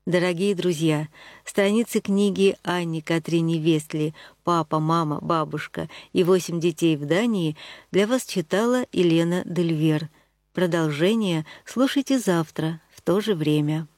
Дорогие друзья, страницы книги Анни Катрини Вестли «Папа, мама, бабушка и 8 детей в Дании» для вас читала Елена Дельвер. Продолжение слушайте завтра в то же время.